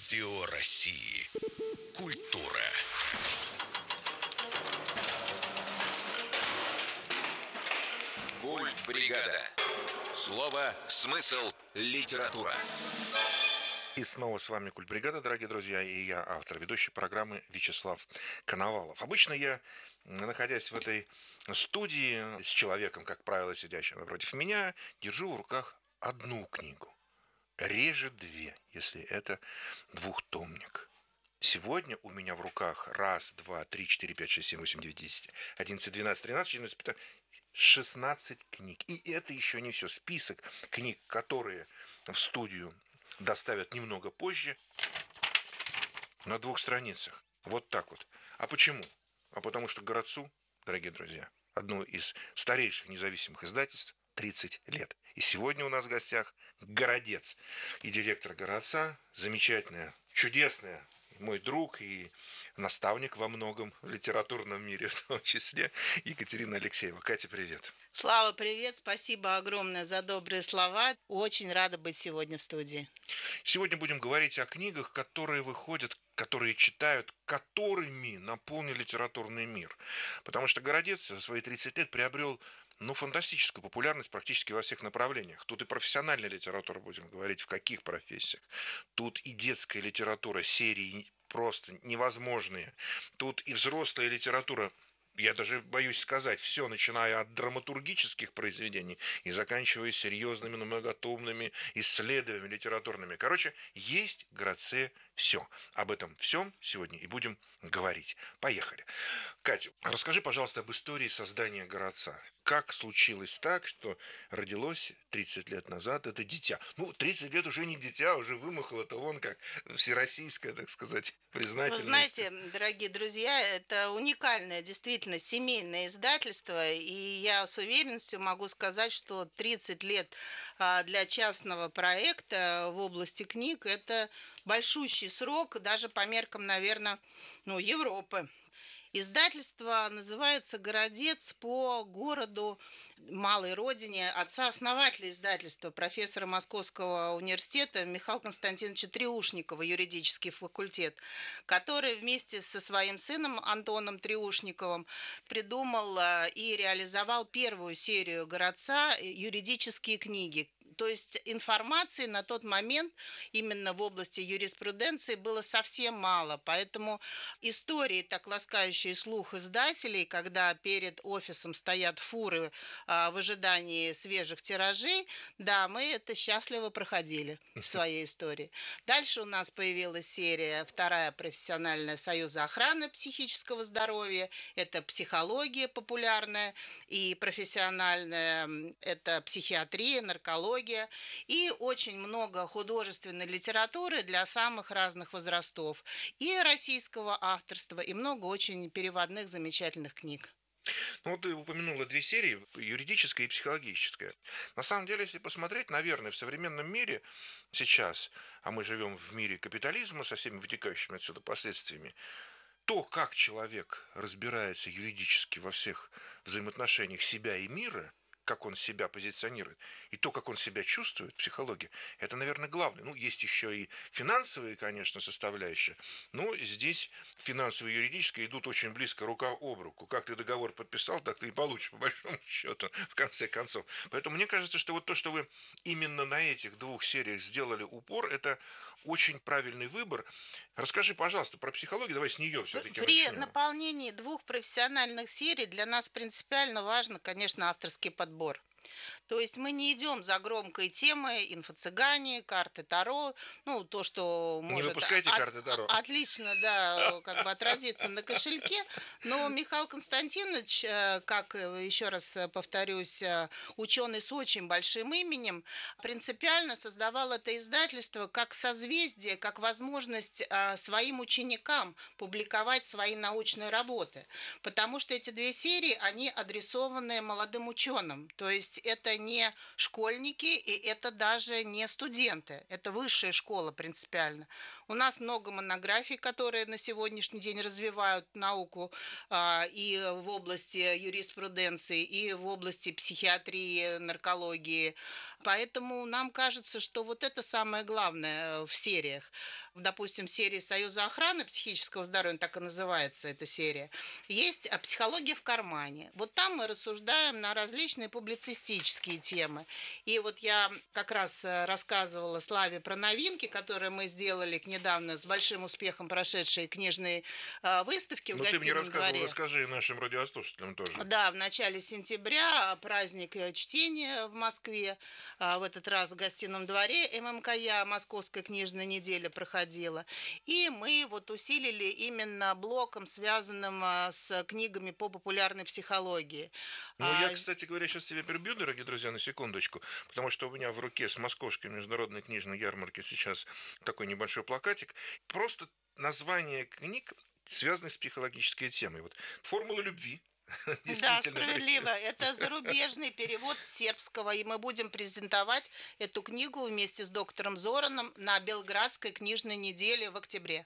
Радио России. Культура. Культбригада. Слово, смысл, литература. И снова с вами Культбригада, дорогие друзья, и я автор ведущей программы Вячеслав Коновалов. Обычно я, находясь в этой студии с человеком, как правило, сидящим напротив меня, держу в руках одну книгу, реже две, если это двухтомник. Сегодня у меня в руках 16 книг. И это еще не все. Список книг, которые в студию доставят немного позже, на 2 страницах. Вот так вот. А почему? А потому что «Городцу», дорогие друзья, одно из старейших независимых издательств, 30 лет. И сегодня у нас в гостях «Городец» и директор «Городца», замечательная, чудесная, мой друг и наставник во многом в литературном мире, в том числе, Екатерина Алексеева. Катя, привет. Слава, привет. Спасибо огромное за добрые слова. Очень рада быть сегодня в студии. Сегодня будем говорить о книгах, которые выходят, которые читают, которыми наполнен литературный мир. Потому что «Городец» за свои 30 лет приобрел фантастическую популярность практически во всех направлениях. Тут и профессиональная литература, будем говорить, в каких профессиях. Тут и детская литература, серии просто невозможные. Тут и взрослая литература. Я даже боюсь сказать, все, начиная от драматургических произведений и заканчивая серьезными, многотомными исследованиями литературными. Короче, есть в «Городце» все. Об этом всем сегодня и будем говорить. Поехали. Катя, расскажи, пожалуйста, об истории создания «Городца». Как случилось так, что родилось 30 лет назад это дитя? 30 лет уже не дитя, уже вымахало-то вон как всероссийская, так сказать, признательность. Вы знаете, дорогие друзья, это уникальное, действительно, семейное издательство, и я с уверенностью могу сказать, что 30 лет для частного проекта в области книг – это большущий срок, даже по меркам, наверное, Европы. Издательство называется «Городец» по городу, малой родине отца-основателя издательства, профессора Московского университета Михаила Константиновича Триушникова, юридический факультет, который вместе со своим сыном Антоном Триушниковым придумал и реализовал первую серию «Городца» юридические книги. То есть информации на тот момент именно в области юриспруденции было совсем мало. Поэтому истории, так ласкающие слух издателей, когда перед офисом стоят фуры в ожидании свежих тиражей, да, мы это счастливо проходили в своей истории. Дальше у нас появилась серия вторая профессиональная «Союза охраны психического здоровья». Это психология популярная и профессиональная, это психиатрия, наркология. И очень много художественной литературы для самых разных возрастов. И российского авторства, и много очень переводных замечательных книг. Ты упомянула 2 серии, юридическая и психологическая. На самом деле, если посмотреть, наверное, в современном мире сейчас, а мы живем в мире капитализма со всеми вытекающими отсюда последствиями, то, как человек разбирается юридически во всех взаимоотношениях себя и мира, как он себя позиционирует, и то, как он себя чувствует, психология, это, наверное, главное. Есть еще и финансовые, конечно, составляющие, но здесь финансовые и юридические идут очень близко рука об руку. Как ты договор подписал, так ты и получишь, по большому счету, в конце концов. Поэтому мне кажется, что вот то, что вы именно на этих 2 сериях сделали упор, это очень правильный выбор. Расскажи, пожалуйста, про психологию, давай с нее все-таки При начнем. наполнении 2 профессиональных серий для нас принципиально важно, конечно, авторский подбор. То есть мы не идем за громкой темой инфо-цыгане, карты Таро, то, что Не может выпускайте карты Таро. отлично, да, отразиться на кошельке. Но Михаил Константинович, как, еще раз повторюсь, ученый с очень большим именем, принципиально создавал это издательство как созвездие, как возможность своим ученикам публиковать свои научные работы. Потому что эти 2 серии, они адресованы молодым ученым. То есть есть это не школьники, и это даже не студенты. Это высшая школа принципиально. У нас много монографий, которые на сегодняшний день развивают науку и в области юриспруденции, и в области психиатрии, наркологии. Поэтому нам кажется, что вот это самое главное в сериях. Допустим, в серии «Союза охраны психического здоровья», так и называется эта серия, есть «Психология в кармане». Вот там мы рассуждаем на различные публицистические темы. И вот я как раз рассказывала Славе про новинки, которые мы сделали недавно с большим успехом прошедшие книжные выставки в Ну, ты мне гостином рассказывал, дворе. расскажи нашим радиослушателям тоже. Да, в начале сентября праздник чтения в Москве. В этот раз в гостином дворе ММКЯ, Московская книжная неделя, проходила. И мы вот усилили именно блоком, связанным с книгами по популярной психологии. Ну, я, кстати говоря, сейчас тебя перебью, дорогие друзья, на секундочку, потому что у меня в руке с Московской международной книжной ярмарки сейчас такой небольшой плакатик. Просто название книг, связанных с психологической темой. Вот «Формула любви». Да, справедливо. Это зарубежный перевод с сербского, и мы будем презентовать эту книгу вместе с доктором Зораном на Белградской книжной неделе в октябре.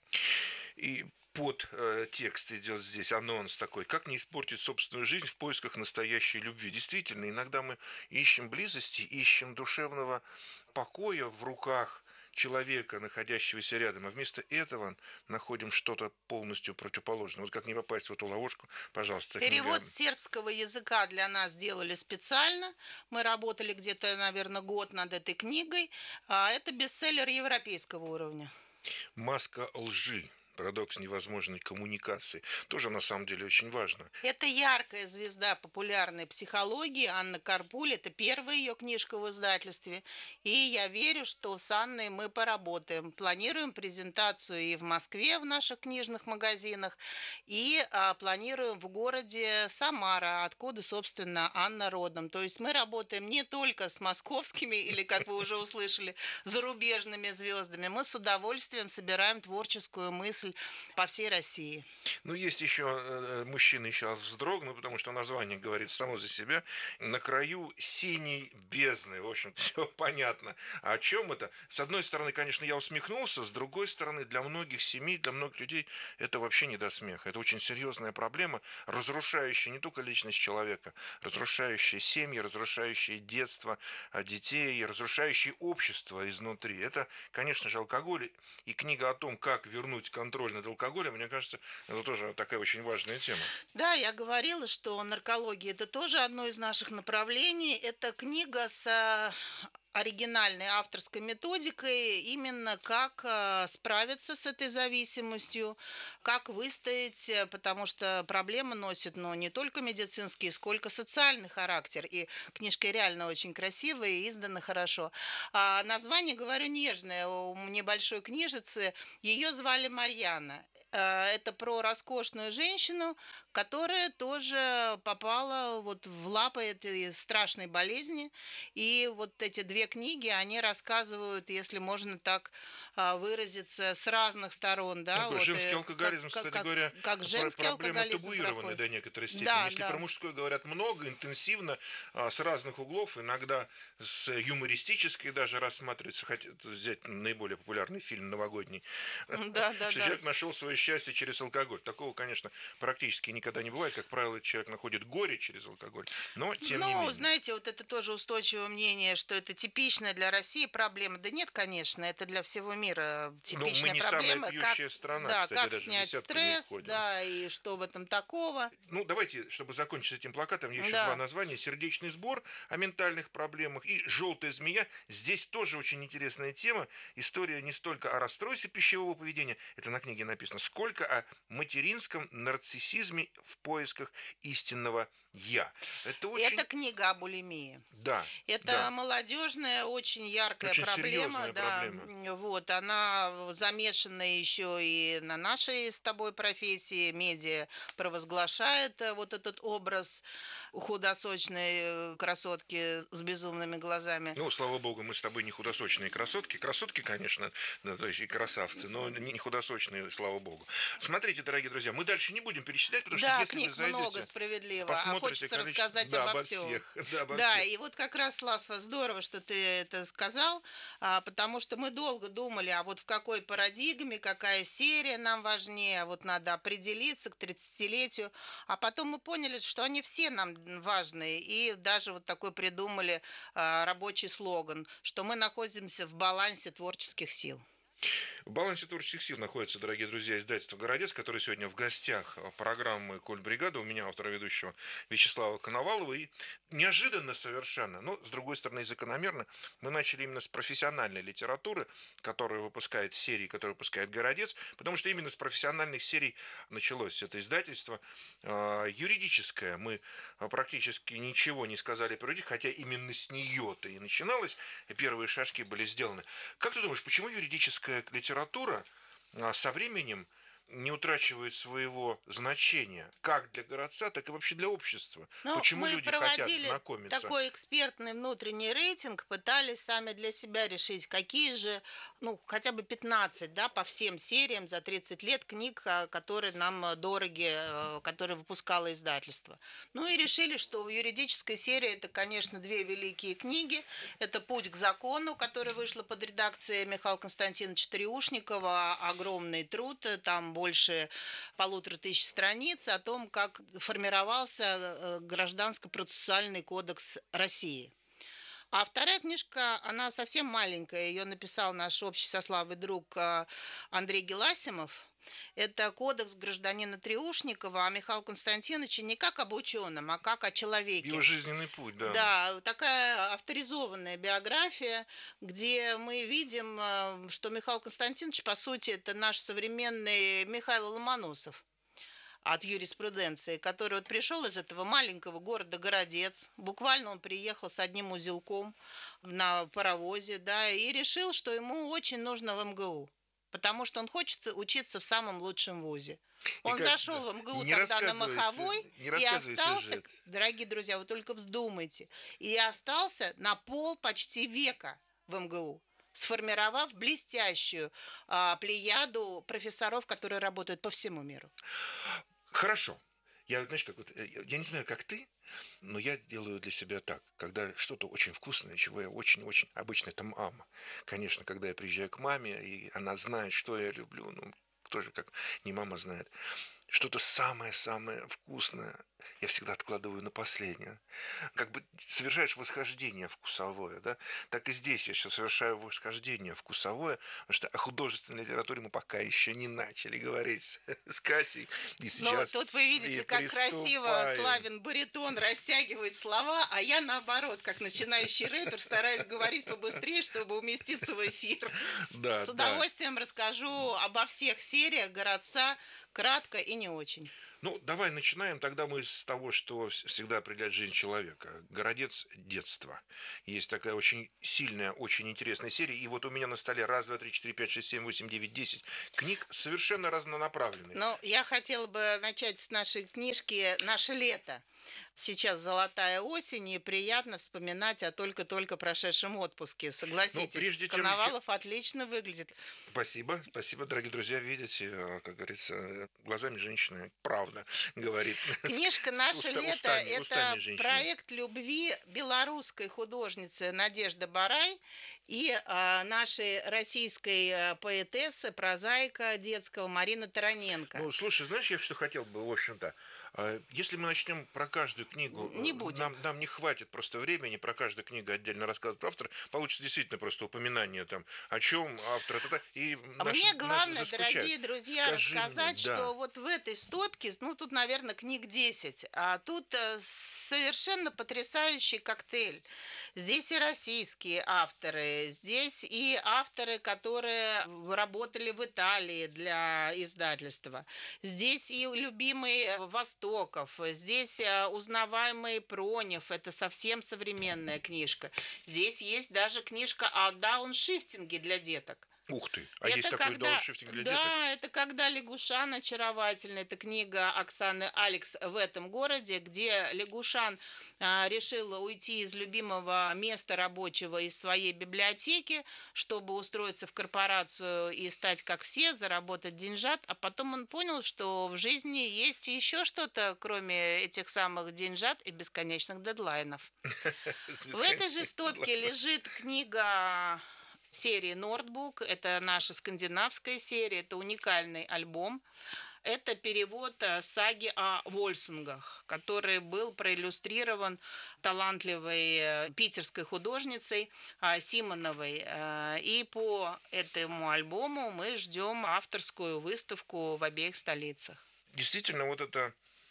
И под текст идет здесь анонс такой: как не испортить собственную жизнь в поисках настоящей любви. Действительно, иногда мы ищем близости, ищем душевного покоя в руках человека, находящегося рядом, а вместо этого находим что-то полностью противоположное. Вот как не попасть в эту ловушку, пожалуйста. Перевод с сербского языка для нас сделали специально. Мы работали где-то, наверное, год над этой книгой. Это бестселлер европейского уровня. «Маска лжи. Парадокс невозможной коммуникации». Тоже на самом деле очень важно. Это яркая звезда популярной психологии Анна Карпуль. Это первая ее книжка в издательстве. И я верю, что с Анной мы поработаем. Планируем презентацию и в Москве в наших книжных магазинах, и планируем в городе Самара, откуда, собственно, Анна родом. То есть мы работаем не только с московскими или, как вы уже услышали, зарубежными звездами. Мы с удовольствием собираем творческую мысль по всей России. Ну, есть еще, мужчины сейчас вздрогнут, потому что название говорит само за себя. «На краю синей бездны». В общем, все понятно. А о чем это? С одной стороны, конечно, я усмехнулся, с другой стороны, для многих семей, для многих людей это вообще не до смеха. Это очень серьезная проблема, разрушающая не только личность человека, разрушающая семьи, разрушающая детство детей, разрушающая общество изнутри. Это, конечно же, алкоголь. И книга о том, как вернуть контроль над алкоголем, мне кажется, это тоже такая очень важная тема. Да, я говорила, что наркология – это тоже одно из наших направлений. Это книга с оригинальной авторской методикой, именно как справиться с этой зависимостью, как выстоять, потому что проблема носит, не только медицинский, сколько социальный характер. И книжка реально очень красивая и издана хорошо. А название, говорю, нежное. У небольшой книжицы ее звали Марьяна. Это про роскошную женщину, которая тоже попала вот в лапы этой страшной болезни. И вот эти две книги, они рассказывают, если можно так выразиться, с разных сторон. Да, вот, женский алкоголизм, кстати говоря, как женский проблема алкоголизм табуированная до некоторой степени. Да, если да. про мужской говорят много, интенсивно, с разных углов, иногда с юмористической даже рассматривается, хотя взять наиболее популярный фильм новогодний, что человек нашел свое счастье через алкоголь. Такого, конечно, практически никогда не бывает. Как правило, человек находит горе через алкоголь, но тем не менее. Знаете, вот это тоже устойчивое мнение, что это типичная для России проблема. Да нет, конечно, это для всего мира типичная мы не проблема. самая пьющая страна, да, кстати, как даже снять стресс, да, и что в этом такого. Ну, давайте, чтобы закончить с этим плакатом, еще два названия: «Сердечный сбор» о ментальных проблемах и «Желтая змея». Здесь тоже очень интересная тема. История не столько о расстройстве пищевого поведения, это на книге написано, сколько о материнском нарциссизме в поисках истинного «я». Это книга о булимии. Да. Это молодежная, очень яркая проблема. Вот, она замешана еще и на нашей с тобой профессии. Медиа провозглашает вот этот образ худосочной красотки с безумными глазами. Ну, слава богу, мы с тобой не худосочные красотки. Красотки, конечно, то есть и красавцы, но не худосочные, слава богу. Смотрите, дорогие друзья, мы дальше не будем перечислять, потому что если вы зайдете, много, справедливо. посмотрите хочется рассказать да, обо всем. всех. Да, обо Да, всех. и вот как раз, Слав, здорово, что ты это сказал, потому что мы долго думали, а вот в какой парадигме, какая серия нам важнее, а вот надо определиться к 30-летию, а потом мы поняли, что они все нам важны, и даже вот такой придумали рабочий слоган, что мы находимся в балансе творческих сил. В балансе творческих сил находится, дорогие друзья, издательство «Городец», которое сегодня в гостях программы «Кольт-бригада», у меня, автора ведущего Вячеслава Коновалова. И неожиданно совершенно, но, с другой стороны, и закономерно, мы начали именно с профессиональной литературы, которую выпускает серии, которую выпускает «Городец», потому что именно с профессиональных серий началось это издательство. Юридическое мы практически ничего не сказали про юридическое, хотя именно с нее-то и начиналось, первые шажки были сделаны. Как ты думаешь, почему юридическая литература со временем не утрачивает своего значения, как для городца, так и вообще для общества? Почему мы люди хотят проводили знакомиться? такой экспертный внутренний рейтинг, пытались сами для себя решить, какие же, хотя бы 15, да, по всем сериям за 30 лет книг, которые нам дороги, которые выпускало издательство. И решили, что в юридической серии это, конечно, две великие книги. Это «Путь к закону», которая вышла под редакцией Михаила Константиновича Триушникова. Огромный труд, там больше 1500 страниц о том, как формировался Гражданско-процессуальный кодекс России. А вторая книжка, она совсем маленькая, ее написал наш общий со Славой друг Андрей Геласимов. Это кодекс гражданина Триушникова, а Михаила Константиновича не как об ученом, а как о человеке. Его жизненный путь, да. Да, такая авторизованная биография, где мы видим, что Михаил Константинович, по сути, это наш современный Михаил Ломоносов от юриспруденции, который вот пришел из этого маленького города Городец. Буквально он приехал с одним узелком на паровозе, да, и решил, что ему очень нужно в МГУ. Потому что он хочет учиться в самом лучшем вузе. Он зашел в МГУ тогда на Маховой и остался, дорогие друзья, вы только вздумайте, и остался на почти века в МГУ, сформировав блестящую плеяду профессоров, которые работают по всему миру. Хорошо. Я не знаю, как ты, но я делаю для себя так, когда что-то очень вкусное, чего я очень-очень... Обычно это мама. Конечно, когда я приезжаю к маме, и она знает, что я люблю, кто же как не мама знает. Что-то самое-самое вкусное я всегда откладываю на последнее. Как бы совершаешь восхождение вкусовое, да? Так и здесь я сейчас совершаю восхождение вкусовое, потому что о художественной литературе мы пока еще не начали говорить с Катей. И сейчас тут вы видите, как красиво Славин баритон растягивает слова, а я наоборот, как начинающий рэпер, стараюсь говорить побыстрее, чтобы уместиться в эфир. Да, с удовольствием расскажу обо всех сериях «Городца», кратко и не очень. Давай начинаем тогда мы с того, что всегда определяет жизнь человека. «Городец. Детство». Есть такая очень сильная, очень интересная серия. И вот у меня на столе 1, 2, 3, 4, 5, 6, 7, 8, 9, 10 книг совершенно разнонаправленных. Я хотела бы начать с нашей книжки «Наше лето». Сейчас золотая осень, и приятно вспоминать о только-только прошедшем отпуске. Согласитесь, Коновалов отлично выглядит. Спасибо, дорогие друзья. Видите, как говорится, глазами женщины правда говорит. Книжка «Наше лето» – это проект любви белорусской художницы Надежды Барай и нашей российской поэтессы, прозаика детского Марины Тараненко. Слушай, знаешь, я что хотел бы, в общем-то, если мы начнем про каждую книгу, не будем. Нам не хватит просто времени про каждую книгу отдельно рассказывать про автора, получится действительно просто упоминание там, о чем автор, и мне главное, дорогие друзья, рассказать, что вот в этой стопке, тут, наверное, книг 10, а тут совершенно потрясающий коктейль. Здесь и российские авторы, здесь и авторы, которые работали в Италии для издательства. Здесь и любимый Востоков, здесь узнаваемый Пронев, это совсем современная книжка. Здесь есть даже книжка о дауншифтинге для деток. Ух ты, а есть такой дауншифтинг для деток? Да, это когда Лягушан очаровательный. Это книга Оксаны Алекс «В этом городе», где Лягушан решила уйти из любимого места рабочего, из своей библиотеки, чтобы устроиться в корпорацию и стать как все, заработать деньжат. А потом он понял, что в жизни есть еще что-то, кроме этих самых деньжат и бесконечных дедлайнов. В этой же стопке лежит книга серии «Нордбук». Это наша скандинавская серия, это уникальный альбом. Это перевод саги о Вольсунгах, который был проиллюстрирован талантливой питерской художницей Симоновой. И по этому альбому мы ждем авторскую выставку в обеих столицах. Действительно, вот это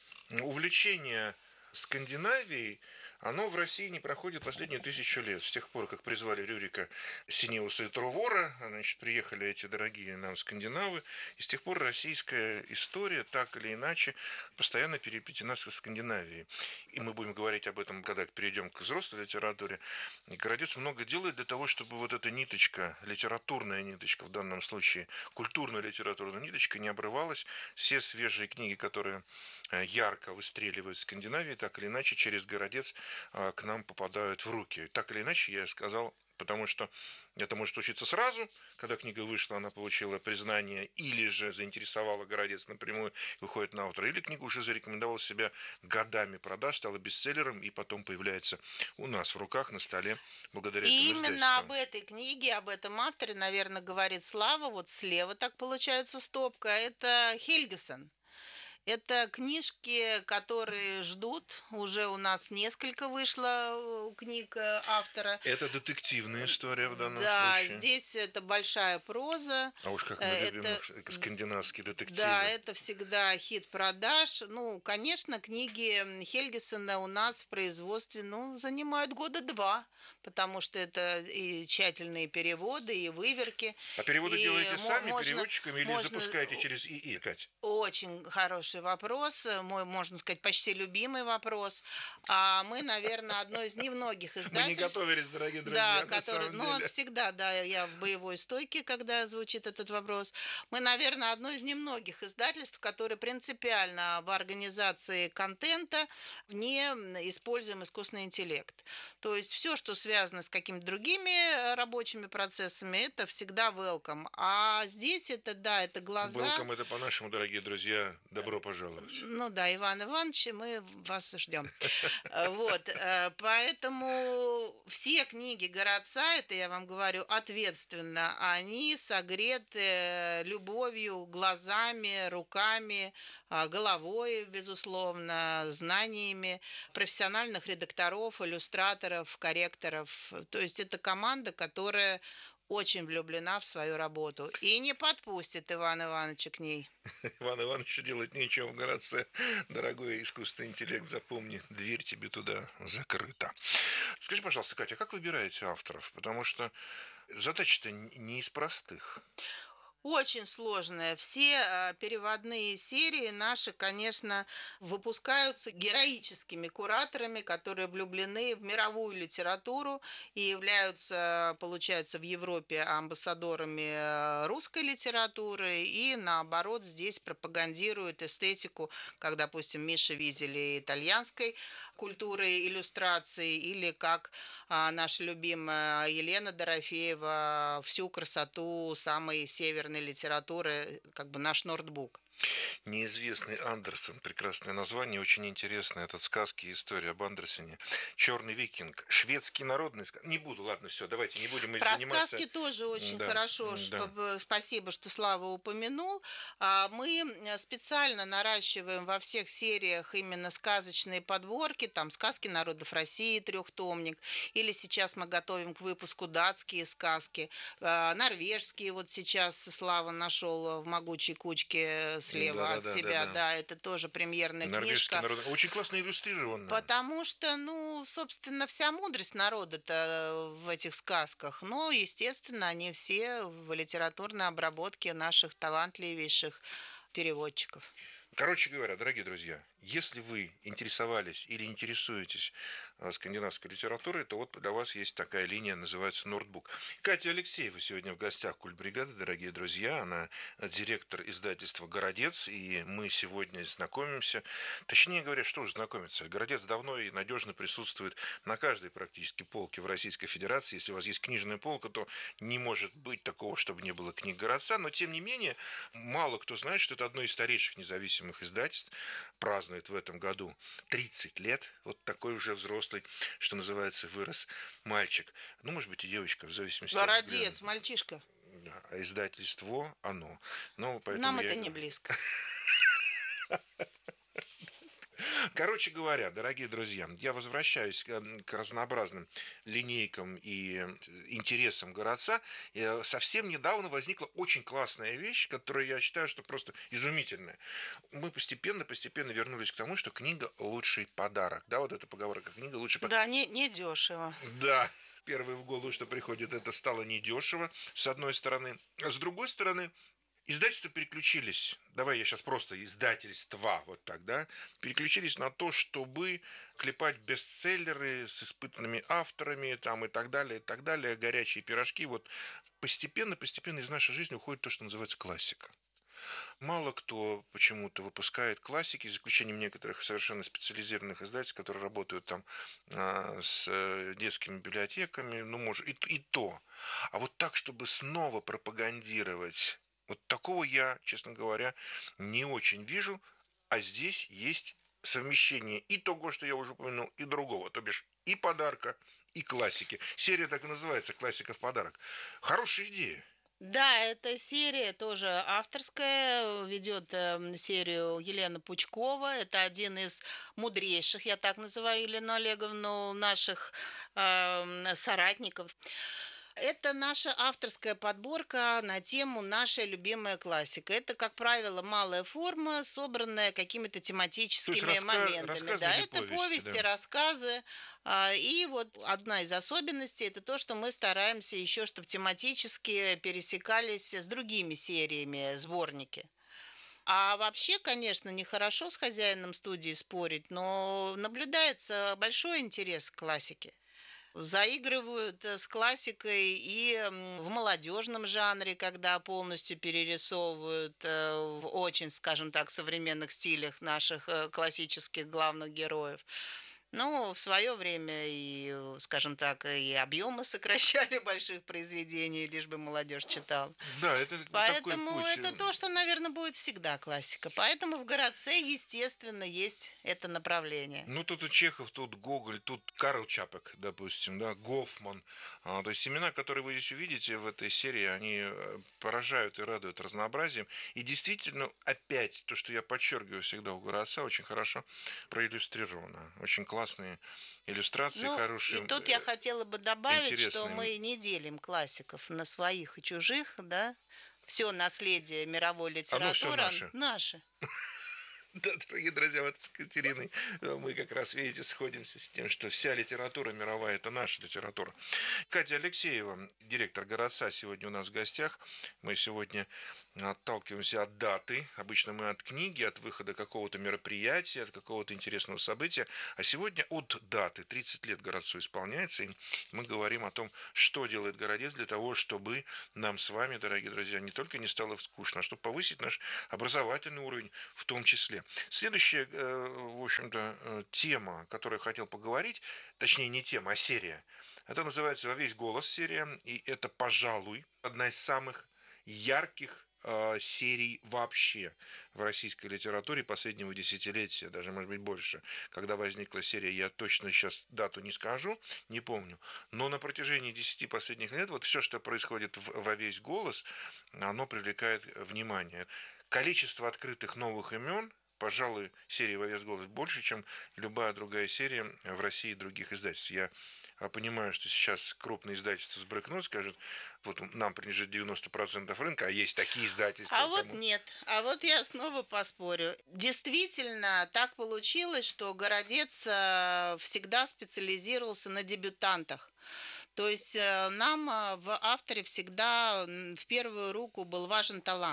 увлечение Скандинавией, оно в России не проходит последние 1000 лет. С тех пор, как призвали Рюрика Синеуса и Трувора, значит, приехали эти дорогие нам скандинавы, и с тех пор российская история, так или иначе, постоянно переплетена со Скандинавией. И мы будем говорить об этом, когда перейдем к взрослой литературе. И Городец много делает для того, чтобы вот эта ниточка, литературная ниточка, в данном случае культурная литературная ниточка, не обрывалась. Все свежие книги, которые ярко выстреливают в Скандинавии, так или иначе, через Городец к нам попадают в руки. Так или иначе, я сказал, потому что это может случиться сразу, когда книга вышла, она получила признание, или же заинтересовала Городец напрямую, выходит на автора, или книга уже зарекомендовала себя годами продаж, стала бестселлером, и потом появляется у нас в руках на столе благодаря этому издательству. Именно об этой книге, об этом авторе, наверное, говорит Слава. Вот слева так получается стопка. Это Хельгесен. Это книжки, которые ждут. Уже у нас несколько вышло книг автора. Это детективная история в данном Да, случае. здесь это большая проза. А уж как мы любим скандинавские детективы. Да, это всегда хит продаж. Ну, конечно, книги Хельгесена у нас в производстве, занимают года 2, потому что это и тщательные переводы, и выверки. А переводы делаете сами, переводчиками, или можно запускаете через ИИ, Кать? Очень хороший вопрос, мой, можно сказать, почти любимый вопрос. А мы, наверное, одно из немногих издательств. Мы не готовились, дорогие друзья, да, который, всегда, да, я в боевой стойке, когда звучит этот вопрос. Мы, наверное, одно из немногих издательств, которые принципиально в организации контента не используем искусственный интеллект. То есть все, что связано с какими-то другими рабочими процессами, это всегда welcome. А здесь это, да, это глаза. Welcome, это по-нашему, дорогие друзья, добро пожаловать. Ну да, Иван Иванович, мы вас ждем. Вот, поэтому все книги Городца, это я вам говорю ответственно, они согреты любовью, глазами, руками, головой, безусловно, знаниями профессиональных редакторов, иллюстраторов, корректоров. То есть это команда, которая очень влюблена в свою работу и не подпустит Ивана Ивановича к ней. Иван Ивановичу делать нечего в Городце. Дорогой искусственный интеллект, запомни, дверь тебе туда закрыта. Скажи, пожалуйста, Катя, как выбираете авторов? Потому что задача-то не из простых. Очень сложная. Все переводные серии наши, конечно, выпускаются героическими кураторами, которые влюблены в мировую литературу и являются, получается, в Европе амбассадорами русской литературы и, наоборот, здесь пропагандируют эстетику, как, допустим, Миша Визели итальянской культуры иллюстрации, или как наша любимая Елена Дорофеева всю красоту самой северной литературы, как бы наш Нордбук. Неизвестный Андерсен, прекрасное название, очень интересно. Это сказки и история об Андерсене. «Черный викинг», шведский народный сказки. Не буду, ладно, все, давайте не будем про заниматься. Про сказки тоже очень хорошо. Да. Спасибо, что Слава упомянул. Мы специально наращиваем во всех сериях именно сказочные подборки. Там «Сказки народов России», 3-томник. Или сейчас мы готовим к выпуску датские сказки. Норвежские вот сейчас Слава нашел в «Могучей кучке» слева от себя, да, это тоже премьерная книжка. Очень классно иллюстрированная. Потому что, собственно, вся мудрость народа-то в этих сказках. Но, естественно, они все в литературной обработке наших талантливейших переводчиков. Короче говоря, дорогие друзья, если вы интересовались или интересуетесь скандинавской литературы, то вот для вас есть такая линия, называется «Нордбук». Катя Алексеева сегодня в гостях «Культбригады», дорогие друзья. Она директор издательства «Городец», и мы сегодня знакомимся. Точнее говоря, что же знакомиться? «Городец» давно и надежно присутствует на каждой практически полке в Российской Федерации. Если у вас есть книжная полка, то не может быть такого, чтобы не было книг «Городца». Но, тем не менее, мало кто знает, что это одно из старейших независимых издательств. Празднует в этом году 30 лет. Вот такой уже взрослый, что называется, вырос мальчик. Ну, может быть, и девочка, в зависимости от взгляда. Городец, мальчишка. Да, а издательство оно. Ну, Нам это не близко. Короче говоря, дорогие друзья, я возвращаюсь к разнообразным линейкам и интересам «Городца». И совсем недавно возникла очень классная вещь, которую я считаю, что просто изумительная. Мы постепенно вернулись к тому, что книга – лучший подарок. Да, вот эта поговорка «книга – лучший подарок». Да, не дешево. Да. Первое в голову, что приходит, это стало недешево, с одной стороны. А с другой стороны, издательства переключились, давай я сейчас просто издательства, вот так, да, переключились на то, чтобы клепать бестселлеры с испытанными авторами там, и так далее, горячие пирожки. Вот постепенно из нашей жизни уходит то, что называется классика. Мало кто почему-то выпускает классики, за исключением некоторых совершенно специализированных издательств, которые работают там с детскими библиотеками, ну, может, и то. А вот так, чтобы снова пропагандировать, вот такого я, честно говоря, не очень вижу, а здесь есть совмещение и того, что я уже упомянул, и другого, то бишь и подарка, и классики. Серия так и называется «Классика в подарок». Хорошая идея. Да, эта серия тоже авторская, ведет серию Елена Пучкова. Это один из мудрейших, я так называю Елену Олеговну, наших соратников. Это наша авторская подборка на тему «Наша любимая классика». Это, как правило, малая форма, собранная какими-то тематическими моментами. Да, это повести, да. Рассказы. И вот одна из особенностей – это то, что мы стараемся еще, чтобы тематически пересекались с другими сериями сборники. А вообще, конечно, нехорошо с хозяином студии спорить, но наблюдается большой интерес к классике. Заигрывают с классикой и в молодежном жанре, когда полностью перерисовывают в очень, скажем так, современных стилях наших классических главных героев. Ну, в свое время и, скажем так, и объемы сокращали больших произведений, лишь бы молодежь читала. Да, это Поэтому такой путь. Это то, что, наверное, будет всегда классика. Поэтому в «Городце», естественно, есть это направление. Ну, тут и Чехов, тут Гоголь, тут Карл Чапек, допустим, да, Гофман. То есть имена, которые вы здесь увидите в этой серии, они поражают и радуют разнообразием. И действительно, опять, то, что я подчеркиваю всегда у «Городца», очень хорошо проиллюстрировано. Очень классные иллюстрации, хорошие. И тут я хотела бы добавить, интересные. Что мы не делим классиков на своих и чужих, да. Все наследие мировой литературы наше. Да, дорогие друзья, вот с Екатериной мы как раз, видите, сходимся с тем, что вся литература мировая – это наша литература. Катя Алексеева, директор «Городца», сегодня у нас в гостях. Мы сегодня отталкиваемся от даты. Обычно мы от книги, от выхода какого-то мероприятия, от какого-то интересного события. А сегодня от даты. 30 лет «Городцу» исполняется. И мы говорим о том, что делает «Городец» для того, чтобы нам с вами, дорогие друзья, не только не стало скучно, а чтобы повысить наш образовательный уровень в том числе. Следующая, в общем-то, тема, о которой я хотел поговорить, точнее не тема, а серия, это называется «Во весь голос» серия, и это, пожалуй, одна из самых ярких серий вообще в российской литературе последнего десятилетия, даже, может быть, больше. Когда возникла серия, я точно сейчас дату не скажу, не помню, но на протяжении 10 последних лет вот все, что происходит во весь голос, оно привлекает внимание. Количество открытых новых имен, пожалуй, серия «Во весь голос» больше, чем любая другая серия в России и других издательств. Я понимаю, что сейчас крупные издательства сбрыкнут, скажут, вот нам принадлежит 90% рынка, а есть такие издательства. А вот нет. А вот я снова поспорю. Действительно, так получилось, что «Городец» всегда специализировался на дебютантах. То есть нам в авторе всегда в первую руку был важен талант.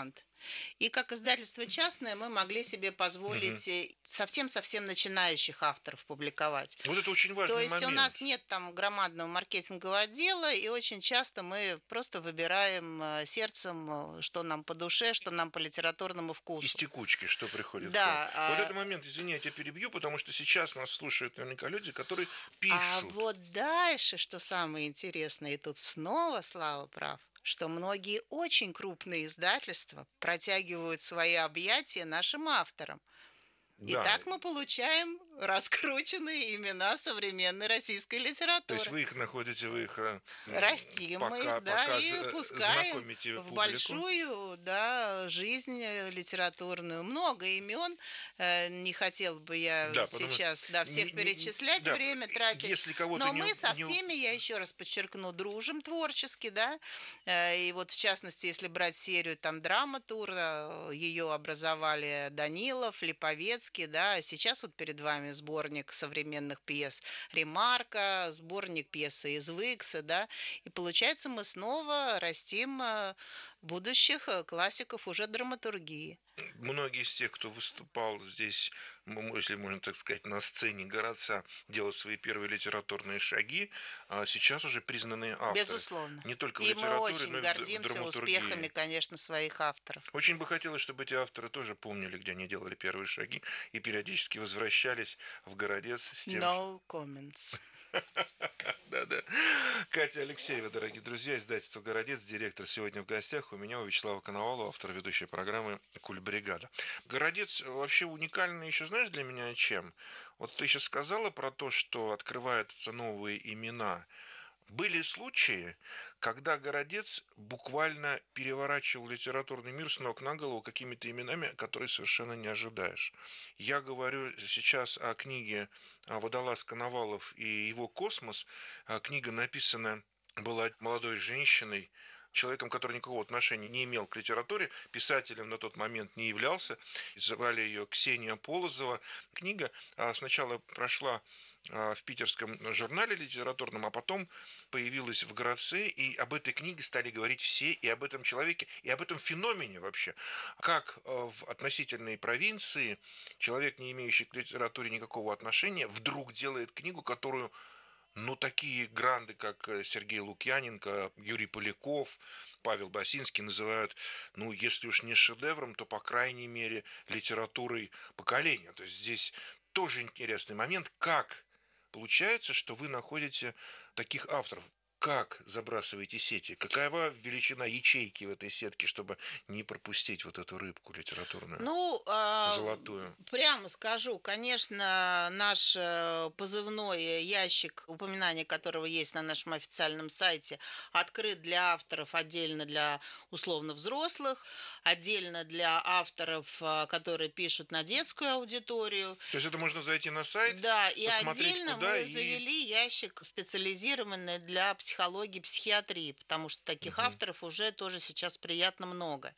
И как издательство частное мы могли себе позволить совсем-совсем начинающих авторов публиковать. Вот это очень важный То есть момент. у нас нет там громадного маркетингового отдела, и очень часто мы просто выбираем сердцем, что нам по душе, что нам по литературному вкусу. Из текучки, что приходит. Да. Вот этот момент, извини, я тебя перебью, потому что сейчас нас слушают наверняка люди, которые пишут. А вот дальше, что самое интересное, и тут снова Слава прав, что многие очень крупные издательства протягивают свои объятия нашим авторам. И Да. так мы получаем раскрученные имена современной российской То литературы. есть вы их находите, вы их Растим мы их, да, и пускаем знакомите в публику. большую, да, жизнь литературную. Много имен, не хотел бы я сейчас всех перечислять, время тратить. Если кого-то но мы со всеми, я еще раз подчеркну, дружим творчески, да, и вот в частности, если брать серию там «Драматур», ее образовали Данилов, Липовецкий, да, сейчас вот перед вами сборник современных пьес «Ремарка», сборник пьесы из Викса, да, и получается мы снова растим будущих классиков уже драматургии. Многие из тех, кто выступал здесь, если можно так сказать, на сцене городца, делают свои первые литературные шаги, а сейчас уже признанные авторы. Безусловно. Не только в и мы литературе, очень но и в гордимся драматургии. успехами, конечно, своих авторов. Очень бы хотелось, чтобы эти авторы тоже помнили, где они делали первые шаги и периодически возвращались в городец с тем, No comments. Да. Катя Алексеева, дорогие друзья, издательство «Городец», директор, сегодня в гостях у меня, у Вячеслава Коновалова, автор ведущей программы «Культбригада». «Городец» вообще уникальный еще, знаешь, для меня чем? Вот ты сейчас сказала про то, что открываются новые имена. Были случаи, когда «Городец» буквально переворачивал литературный мир с ног на голову какими-то именами, которые совершенно не ожидаешь. Я говорю сейчас о книге «Водолаз Коновалов и его космос». Книга написана была молодой женщиной, человеком, который никакого отношения не имел к литературе, писателем на тот момент не являлся. Звали ее Ксения Полозова. Книга сначала прошла в питерском журнале литературном, а потом появилась в «Городце», и об этой книге стали говорить все, и об этом человеке, и об этом феномене вообще. Как в относительной провинции человек, не имеющий к литературе никакого отношения, вдруг делает книгу, которую, такие гранды, как Сергей Лукьяненко, Юрий Поляков, Павел Басинский называют, если уж не шедевром, то, по крайней мере, литературой поколения. То есть здесь тоже интересный момент, как получается, что вы находите таких авторов. Как забрасываете сети? Какова величина ячейки в этой сетке, чтобы не пропустить вот эту рыбку литературную, золотую? Прямо скажу, конечно, наш позывной ящик, упоминание которого есть на нашем официальном сайте, открыт для авторов, отдельно для условно взрослых, отдельно для авторов, которые пишут на детскую аудиторию. То есть это можно зайти на сайт, да, и посмотреть, отдельно куда, мы завели ящик специализированный для психологии, психиатрии, потому что таких авторов уже тоже сейчас приятно много.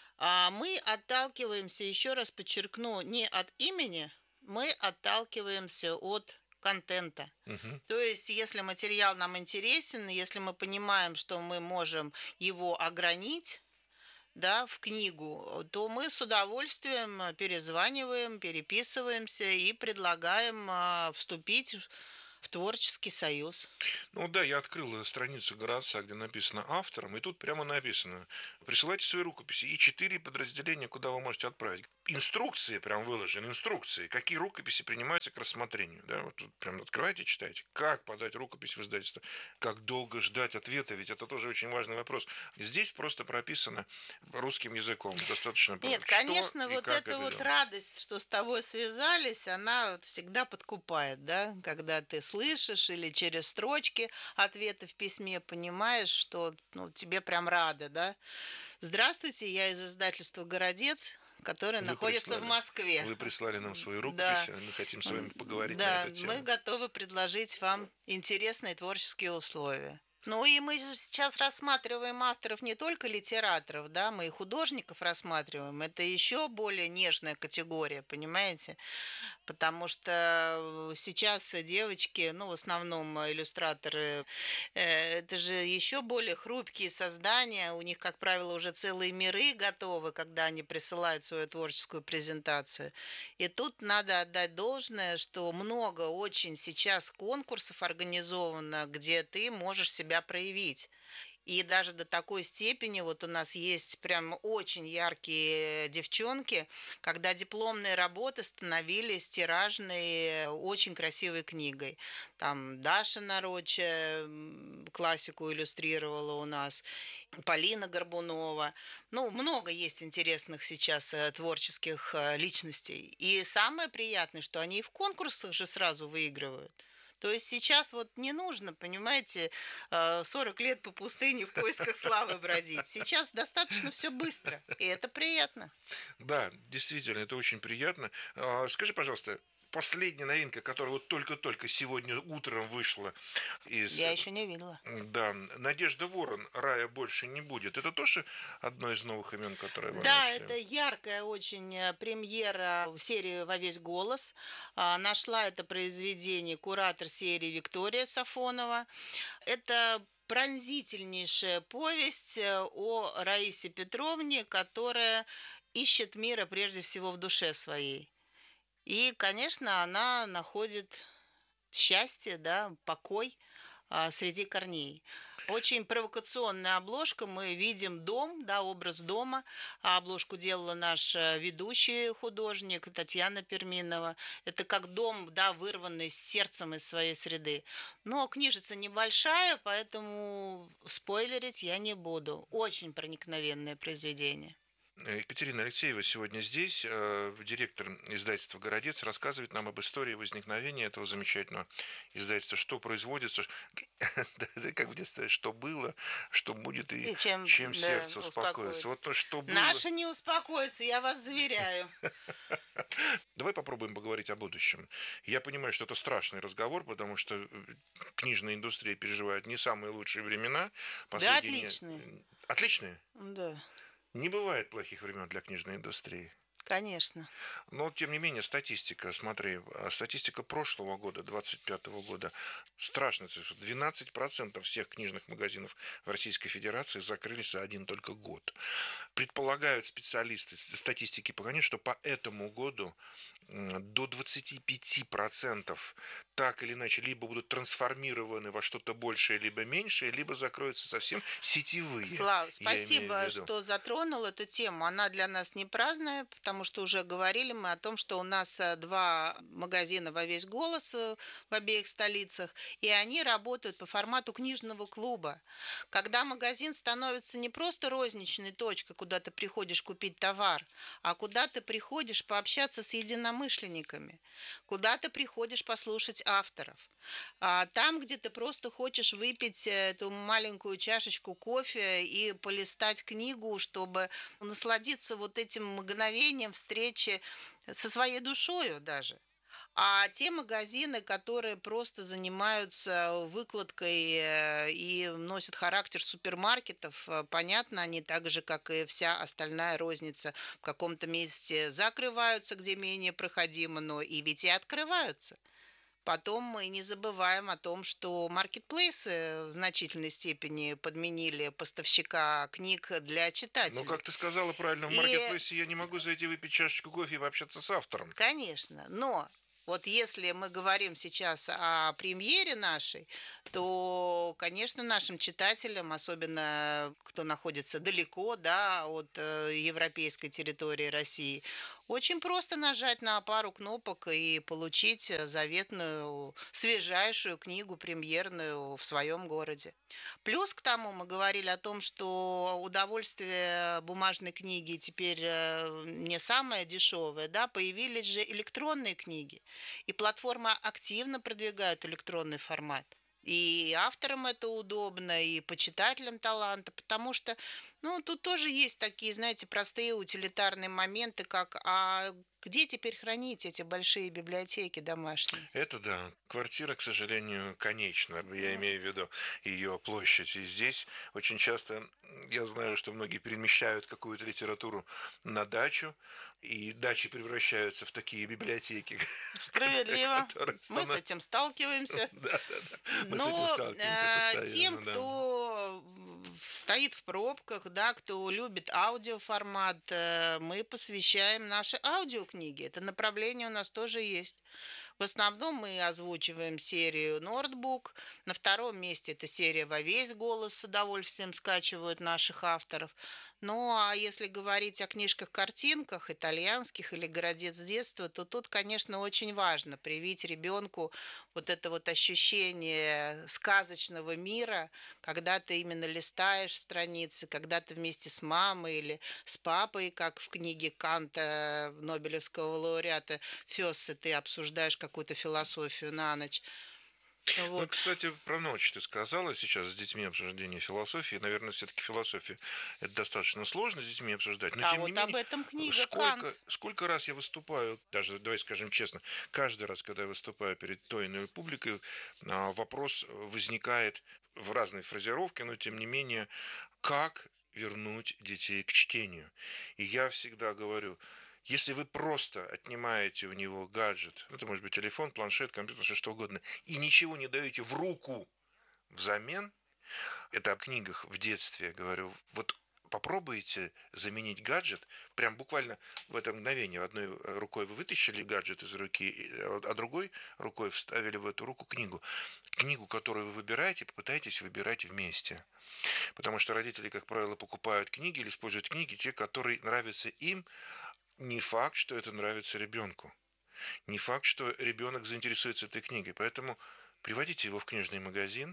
Мы отталкиваемся, еще раз подчеркну, не от имени, мы отталкиваемся от контента. То есть, если материал нам интересен, если мы понимаем, что мы можем его огранить, да, в книгу, то мы с удовольствием перезваниваем, переписываемся и предлагаем вступить в творческий союз. Я открыл страницу «Городца», где написано автором, и тут прямо написано: присылайте свои рукописи, и 4 подразделения, куда вы можете отправить. Инструкции прям выложены, инструкции, какие рукописи принимаются к рассмотрению. Да? Вот тут прям открываете, читаете, как подать рукопись в издательство, как долго ждать ответа, ведь это тоже очень важный вопрос. Здесь просто прописано русским языком, достаточно просто. Нет, конечно, вот эта вот радость, что с тобой связались, она всегда подкупает, да, когда ты слышишь или через строчки ответы в письме понимаешь, что тебе прям рады, да. Здравствуйте, я из издательства «Городец», которое находится в Москве. Вы прислали нам свою рукопись, мы хотим с вами поговорить на эту тему. Да, мы готовы предложить вам интересные творческие условия. Ну и мы же сейчас рассматриваем авторов не только литераторов, да, мы и художников рассматриваем. Это еще более нежная категория, понимаете? Потому что сейчас девочки, ну, в основном иллюстраторы, это же еще более хрупкие создания. У них, как правило, уже целые миры готовы, когда они присылают свою творческую презентацию. И тут надо отдать должное, что много очень сейчас конкурсов организовано, где ты можешь себя проявить. И даже до такой степени вот у нас есть прям очень яркие девчонки, когда дипломные работы становились тиражной, очень красивой книгой. Там Даша Нароча классику иллюстрировала у нас, Полина Горбунова. Ну, много есть интересных сейчас творческих личностей. И самое приятное, что они и в конкурсах же сразу выигрывают. То есть сейчас вот не нужно, понимаете, 40 лет по пустыне в поисках славы бродить. Сейчас достаточно все быстро, и это приятно. Да, действительно, это очень приятно. Скажи, пожалуйста, последняя новинка, которая вот только-только сегодня утром вышла из... Я еще не видела. Да, Надежда Ворон, «Рая больше не будет». Это тоже одно из новых имен, которые вы Да, нашли? это яркая очень премьера в серии «Во весь голос». Нашла это произведение куратор серии Виктория Сафонова. Это пронзительнейшая повесть о Раисе Петровне, которая ищет мира прежде всего в душе своей. И, конечно, она находит счастье, да, покой среди корней. Очень провокационная обложка. Мы видим дом, да, образ дома. Обложку делала наш ведущий художник Татьяна Перминова. Это как дом, да, вырванный сердцем из своей среды. Но книжица небольшая, поэтому спойлерить я не буду. Очень проникновенное произведение. Екатерина Алексеева сегодня здесь, директор издательства «Городец», рассказывает нам об истории возникновения этого замечательного издательства, что производится, как в детстве, что было, что будет и чем сердце успокоится. Вот то, что было. Наше не успокоится, я вас заверяю. Давай попробуем поговорить о будущем. Я понимаю, что это страшный разговор, потому что книжная индустрия переживает не самые лучшие времена. Да, отличные. Отличные? Да. Не бывает плохих времен для книжной индустрии. Конечно. Но, тем не менее, статистика, смотри, статистика прошлого года, 25-го года, страшная цифра. 12% всех книжных магазинов в Российской Федерации закрылись за один только год. Предполагают специалисты статистики пока что по этому году до 25% так или иначе либо будут трансформированы во что-то большее, либо меньшее, либо закроются совсем сетевые. Слав, спасибо, что затронул эту тему. Она для нас не праздная, потому что уже говорили мы о том, что у нас 2 магазина «Во весь голос» в обеих столицах, и они работают по формату книжного клуба. Когда магазин становится не просто розничной точкой, куда ты приходишь купить товар, а куда ты приходишь пообщаться с единомышленниками, куда ты приходишь послушать авторов. А там, где ты просто хочешь выпить эту маленькую чашечку кофе и полистать книгу, чтобы насладиться вот этим мгновением встречи со своей душою даже. А те магазины, которые просто занимаются выкладкой и носят характер супермаркетов, понятно, они так же, как и вся остальная розница, в каком-то месте закрываются, где менее проходимо, но и ведь и открываются. Потом мы не забываем о том, что маркетплейсы в значительной степени подменили поставщика книг для читателей. Ну, как ты сказала правильно, в маркетплейсе я не могу зайти выпить чашечку кофе и пообщаться с автором. Конечно, но вот если мы говорим сейчас о премьере нашей, то, конечно, нашим читателям, особенно кто находится далеко, да, от европейской территории России, очень просто нажать на пару кнопок и получить заветную, свежайшую книгу премьерную в своем городе. Плюс к тому мы говорили о том, что удовольствие бумажной книги теперь не самое дешевое, да, появились же электронные книги, и платформы активно продвигают электронный формат. И авторам это удобно, и почитателям таланта, потому что, ну, тут тоже есть такие, знаете, простые утилитарные моменты, как Где теперь хранить эти большие библиотеки домашние? Это да. Квартира, к сожалению, конечна. Я имею в виду ее площадь. И здесь очень часто я знаю, что многие перемещают какую-то литературу на дачу, и дачи превращаются в такие библиотеки, Справедливо. которые Мы с становятся... этим сталкиваемся. Да, да, да. Мы с этим Но сталкиваемся тем, постоянно, да. кто стоит в пробках, да, кто любит аудиоформат, мы посвящаем наши аудиокниги. Это направление у нас тоже есть. В основном мы озвучиваем серию «Нортбук». На втором месте это серия «Во весь голос», с удовольствием скачивают наших авторов. Ну, а если говорить о книжках-картинках, итальянских или «Городец детства», то тут, конечно, очень важно привить ребенку вот это вот ощущение сказочного мира, когда ты именно листаешь страницы, когда ты вместе с мамой или с папой, как в книге Канта, Нобелевского лауреата Фёсса, ты обсуждаешь какую-то философию на ночь. Ну, Вот. кстати, про ночь ты сказала сейчас с детьми обсуждение философии. Наверное, все-таки философия это достаточно сложно с детьми обсуждать. Но А тем не вот об менее, этом книга «Кант». сколько раз я выступаю, даже, давай скажем честно, каждый раз, когда я выступаю перед той или иной публикой, вопрос возникает в разной фразировке, но тем не менее, как вернуть детей к чтению. И я всегда говорю, если вы просто отнимаете у него гаджет, это может быть телефон, планшет, компьютер, все что угодно, и ничего не даете в руку взамен, это о книгах в детстве, говорю, вот попробуйте заменить гаджет, прям буквально в это мгновение одной рукой вы вытащили гаджет из руки, а другой рукой вставили в эту руку книгу. Книгу, которую вы выбираете, попытайтесь выбирать вместе. Потому что родители, как правило, покупают книги или используют книги, те, которые нравятся им. Не факт, что это нравится ребенку. Не факт, что ребенок заинтересуется этой книгой. Поэтому приводите его в книжный магазин,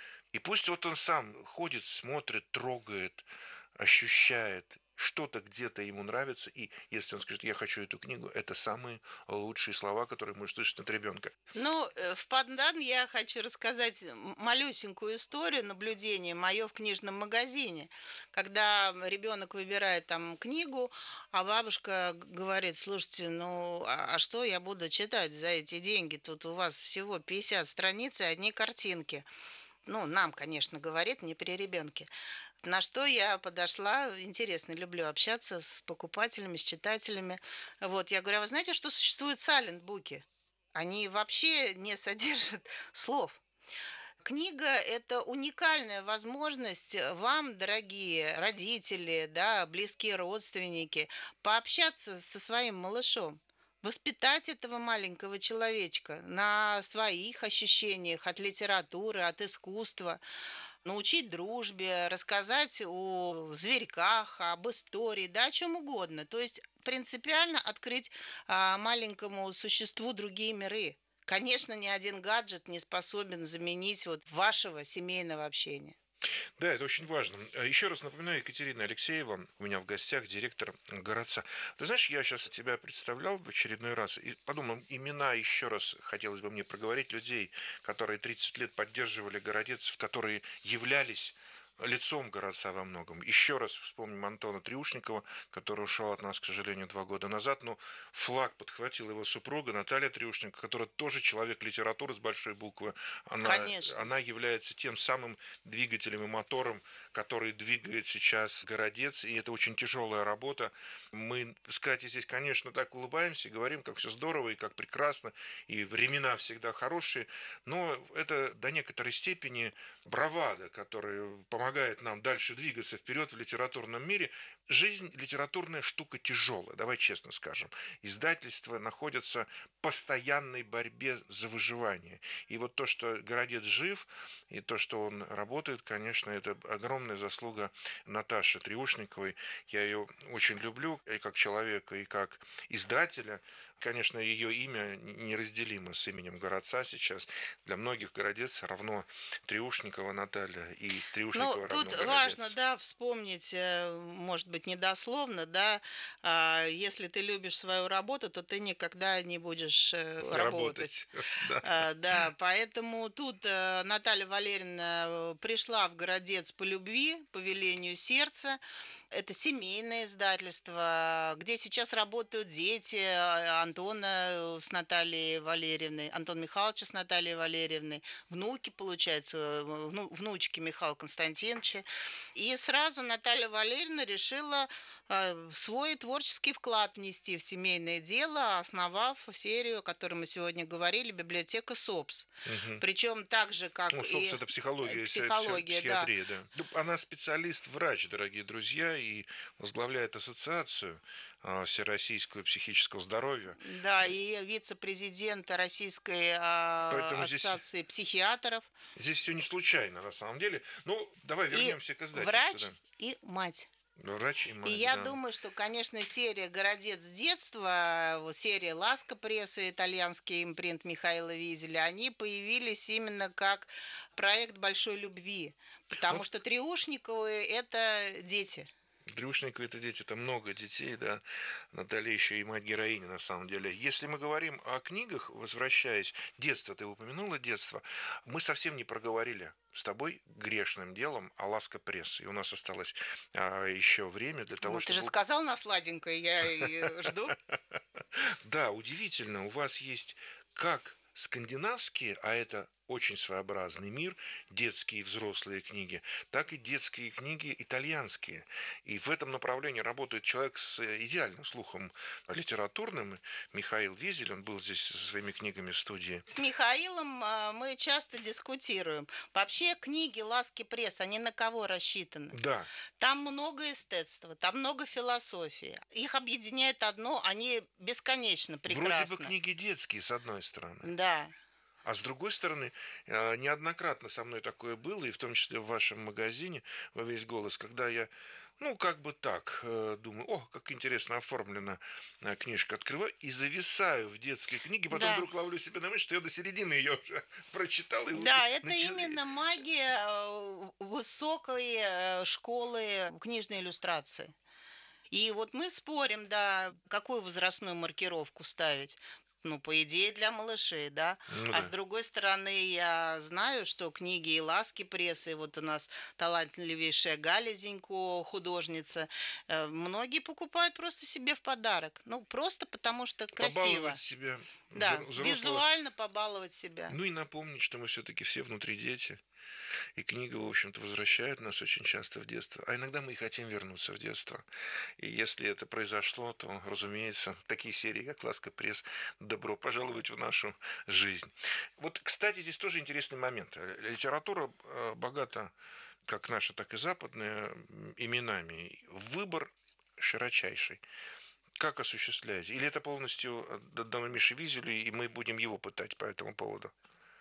и пусть вот он сам ходит, смотрит, трогает, ощущает, что-то где-то ему нравится, и если он скажет, я хочу эту книгу, это самые лучшие слова, которые может слышать от ребенка. Ну, в Пандан я хочу рассказать малюсенькую историю наблюдения мое в книжном магазине. Когда ребенок выбирает там книгу, а бабушка говорит, слушайте, ну, а что я буду читать за эти деньги? Тут у вас всего 50 страниц и одни картинки. Ну, нам, конечно, говорит, не при ребенке. На что я подошла, интересно, люблю общаться с покупателями, с читателями. Вот, я говорю, а вы знаете, что существуют сайлент-буки? Они вообще не содержат слов. Книга– это уникальная возможность вам, дорогие родители, да, близкие родственники, пообщаться со своим малышом, воспитать этого маленького человечка на своих ощущениях от литературы, от искусства, научить дружбе, рассказать о зверьках, об истории, да, о чем угодно. То есть принципиально открыть маленькому существу другие миры. Конечно, ни один гаджет не способен заменить вот вашего семейного общения. Да, это очень важно. Еще раз напоминаю, Екатерина Алексеева у меня в гостях, директор «Городца». Ты знаешь, я сейчас тебя представлял в очередной раз и подумал, имена еще раз хотелось бы мне проговорить людей, которые 30 лет поддерживали «Городец», которые являлись лицом «Городца» во многом. Еще раз вспомним Антона Триушникова, который ушел от нас, к сожалению, 2 года назад, но флаг подхватила его супруга Наталья Триушникова, которая тоже человек литературы с большой буквы. Она является тем самым двигателем и мотором, который двигает сейчас «Городец», и это очень тяжелая работа. Мы, сказать, здесь, конечно, так улыбаемся и говорим, как все здорово и как прекрасно, и времена всегда хорошие, но это до некоторой степени бравада, которая помогает нам дальше двигаться вперед в литературном мире. Жизнь литературная штука тяжелая, давай честно скажем. Издательства находятся в постоянной борьбе за выживание. И вот то, что «Городец» жив, и то, что он работает, конечно, это огромная заслуга Наташи Триушниковой. Я ее очень люблю и как человека, и как издателя. Конечно, ее имя неразделимо с именем «Городца» сейчас. Для многих «Городец» равно Триушникова Наталья, и Триушникова равно Тут «Городец». важно, да, вспомнить, может быть, недословно, да, если ты любишь свою работу, то ты никогда не будешь работать. Да, поэтому тут Наталья Валерьевна пришла в «Городец» по любви, по велению сердца, Это семейное издательство, где сейчас работают дети Антона с Натальей Валерьевной, Антон Михайловича с Натальей Валерьевной, внуки, получается, внучки Михаила Константиновича. И сразу Наталья Валерьевна решила свой творческий вклад внести в семейное дело, основав серию, о которой мы сегодня говорили, «Библиотека СОПС». Угу. Причем так же, как Ну, и собственно, это психология, психиатрия, да. Ну, она специалист-врач, дорогие друзья, и возглавляет ассоциацию всероссийского психического здоровья. Да, и вице-президента Российской Поэтому ассоциации психиатров. Здесь все не случайно, на самом деле. Ну, давай вернемся к издательству. Врач да. и мать. Врач и мать, И я да. думаю, что, конечно, серия «Городец детства», серия «Ласка пресса», итальянский импринт Михаила Визеля, они появились именно как проект большой любви, потому что Триушниковы – это дети. Трюшниковы — это дети, это много детей, да. Наталья еще и мать героини, на самом деле. Если мы говорим о книгах, возвращаясь, детство, ты упомянула детство, мы совсем не проговорили с тобой грешным делом о «Ласка пресс». И у нас осталось еще время для того, чтобы... Ты же сказал на сладенькое, я и жду. Да, удивительно, у вас есть как скандинавские, а это очень своеобразный мир, детские и взрослые книги, так и детские книги итальянские. И в этом направлении работает человек с идеальным слухом литературным. Михаил Визель, он был здесь со своими книгами в студии. С Михаилом мы часто дискутируем. Вообще книги «Ласки пресс», они на кого рассчитаны? Да. Там много эстетства, там много философии. Их объединяет одно, они бесконечно прекрасны. Вроде бы книги детские, с одной стороны. Да. А с другой стороны, неоднократно со мной такое было, и в том числе в вашем магазине «Во весь голос», когда я, как бы так, думаю, как интересно оформлена книжка, открываю и зависаю в детской книге, потом вдруг ловлю себя на мысли, что я до середины ее уже прочитал. И да, это именно магия высокой школы книжной иллюстрации. И вот мы спорим, да, какую возрастную маркировку ставить. По идее, для малышей, да. А с другой стороны, я знаю, что книги и «Ласки прессы», вот у нас талантливейшая Галя Зинько, художница, многие покупают просто себе в подарок. Просто потому что красиво. Побаловать себя. Да, визуально побаловать себя. И напомнить, что мы все-таки все внутри дети. И книга, в общем-то, возвращает нас очень часто в детство. А иногда мы и хотим вернуться в детство. И если это произошло, то, разумеется, такие серии, как «Ласка пресс», добро пожаловать в нашу жизнь. Вот, кстати, здесь тоже интересный момент. Литература богата, как наша, так и западная, именами. Выбор широчайший. Как осуществляете? Или это полностью дано Мише Визелю, и мы будем его пытать по этому поводу?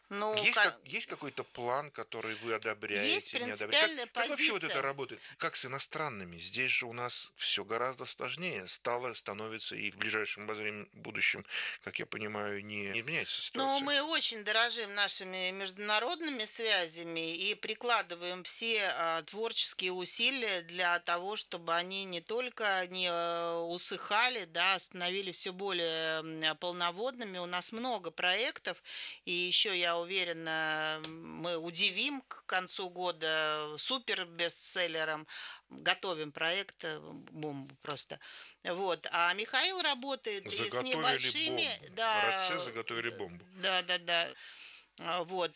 Есть какой-то план, который вы одобряете? Есть принципиальная позиция. Как вообще вот это работает? Как с иностранными? Здесь же у нас все гораздо сложнее. Становится и в ближайшем обозримом будущем, как я понимаю, не меняется ситуация. Мы очень дорожим нашими международными связями и прикладываем все творческие усилия для того, чтобы они не только не усыхали, да, становились все более полноводными. У нас много проектов, и еще я уверена, мы удивим к концу года супер бестселлером. Готовим проект, бомбу просто. Вот. А Михаил работает и с небольшими... Бомбу. Городцы заготовили бомбу. Да. Вот.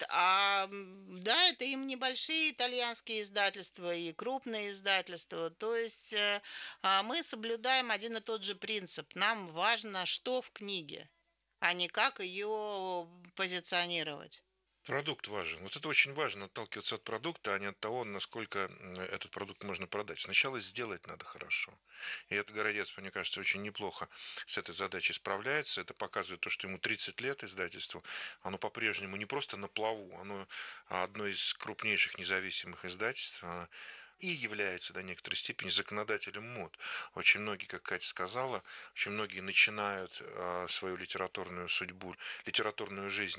Да, это им небольшие итальянские издательства и крупные издательства. То есть мы соблюдаем один и тот же принцип. Нам важно, что в книге, а не как ее позиционировать. Продукт важен. Вот это очень важно, отталкиваться от продукта, а не от того, насколько этот продукт можно продать. Сначала сделать надо хорошо. И этот «Городец», мне кажется, очень неплохо с этой задачей справляется. Это показывает то, что ему 30 лет издательству. Оно по-прежнему не просто на плаву, оно одно из крупнейших независимых издательств и является до некоторой степени законодателем мод. Очень многие, как Катя сказала, очень многие начинают свою литературную судьбу, литературную жизнь